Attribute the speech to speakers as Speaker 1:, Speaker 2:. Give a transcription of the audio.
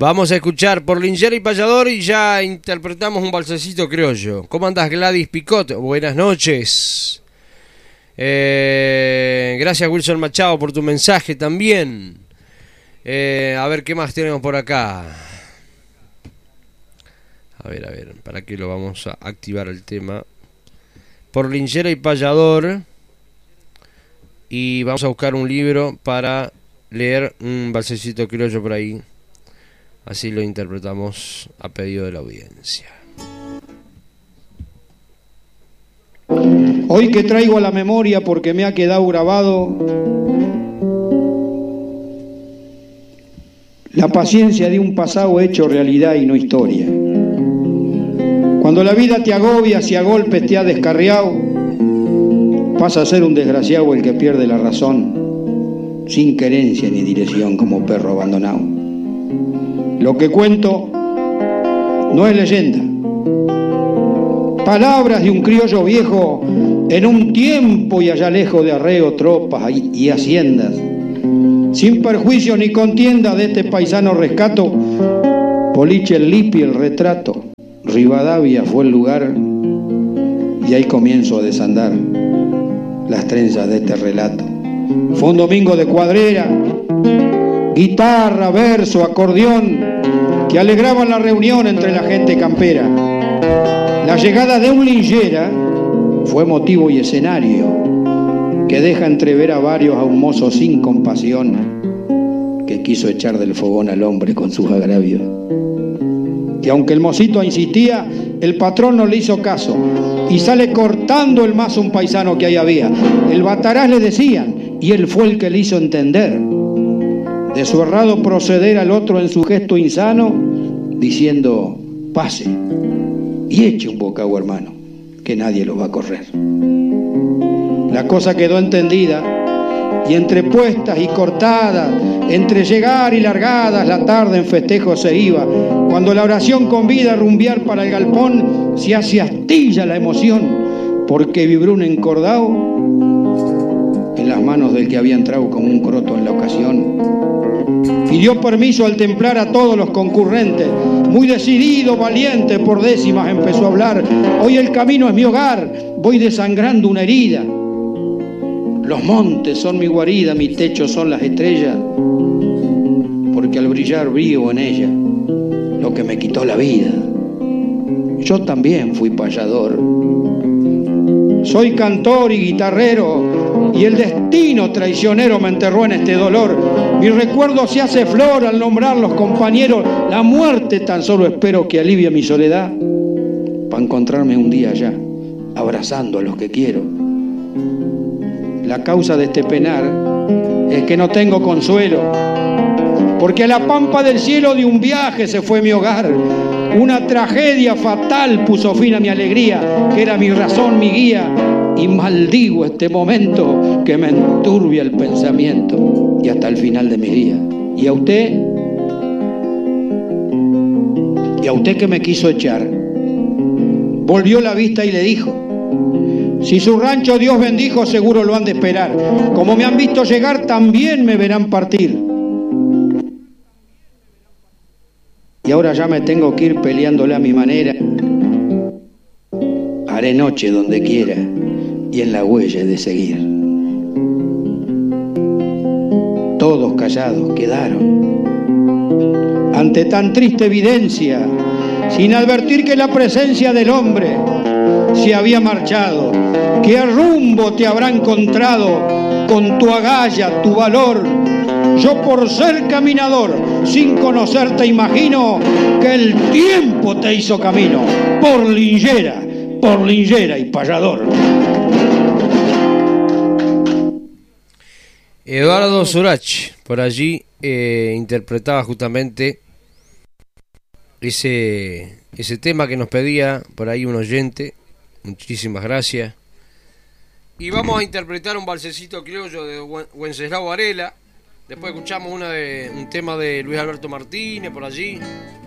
Speaker 1: Vamos a escuchar por Lingera y Payador y ya interpretamos un balsecito criollo. ¿Cómo andás, Gladys Picot? Buenas noches. Gracias, Wilson Machado, por tu mensaje también. A ver, ¿qué más tenemos por acá? A ver, ¿para qué lo vamos a activar el tema? Por Lingera y Payador. Y vamos a buscar un libro para leer un balsecito criollo por ahí. Así lo interpretamos a pedido de la audiencia.
Speaker 2: Hoy que traigo a la memoria porque me ha quedado grabado la paciencia de un pasado hecho realidad y no historia. Cuando la vida te agobia, si a golpes te ha descarriado, pasa a ser un desgraciado el que pierde la razón, sin querencia ni dirección como perro abandonado. Lo que cuento no es leyenda. Palabras de un criollo viejo en un tiempo y allá lejos de arreo, tropas y haciendas. Sin perjuicio ni contienda de este paisano rescato, Poliche el Lipi el retrato, Rivadavia fue el lugar y ahí comienzo a desandar las trenzas de este relato. Fue un domingo de cuadrera, guitarra, verso, acordeón, que alegraban la reunión entre la gente campera. La llegada de un Lingera fue motivo y escenario que deja entrever a varios a un mozo sin compasión que quiso echar del fogón al hombre con sus agravios. Y aunque el mocito insistía, el patrón no le hizo caso y sale cortando el mazo un paisano que ahí había. El batarás le decían y él fue el que le hizo entender de su errado proceder al otro en su gesto insano, diciendo: pase y eche un bocado, hermano, que nadie lo va a correr. La cosa quedó entendida y entre puestas y cortadas, entre llegar y largadas, la tarde en festejo se iba. Cuando la oración convida a rumbear para el galpón, se hace astilla la emoción, porque vibró un encordado en las manos del que había entrado como un croto en la ocasión. Pidió permiso al templar a todos los concurrentes, muy decidido, valiente, por décimas empezó a hablar: hoy el camino es mi hogar, voy desangrando una herida. Los montes son mi guarida, mi techo son las estrellas, porque al brillar brillo en ella lo que me quitó la vida. Yo también fui payador, soy cantor y guitarrero, y el destino traicionero me enterró en este dolor. Mi recuerdo se hace flor al nombrar los compañeros, la muerte tan solo espero que alivie mi soledad, para encontrarme un día allá, abrazando a los que quiero. La causa de este penar es que no tengo consuelo, porque a la pampa del cielo de un viaje se fue mi hogar. Una tragedia fatal puso fin a mi alegría, que era mi razón, mi guía, y maldigo este momento que me enturbia el pensamiento y hasta el final de mis días. Y a usted que me quiso echar, volvió la vista y le dijo: si su rancho Dios bendijo, seguro lo han de esperar. Como me han visto llegar, también me verán partir. Y ahora ya me tengo que ir peleándole a mi manera. Haré noche donde quiera y en la huella de seguir. Todos callados quedaron ante tan triste evidencia, sin advertir que la presencia del hombre se había marchado. ¿Qué rumbo te habrá encontrado con tu agalla, tu valor? Yo por ser caminador, sin conocerte imagino que el tiempo te hizo camino. Por Lingera y Payador.
Speaker 1: Eduardo Surach, por allí interpretaba justamente ese tema que nos pedía por ahí un oyente. Muchísimas gracias. Y vamos a interpretar un balsecito criollo de Wenceslao Varela. Después escuchamos un tema de Luis Alberto Martínez por allí.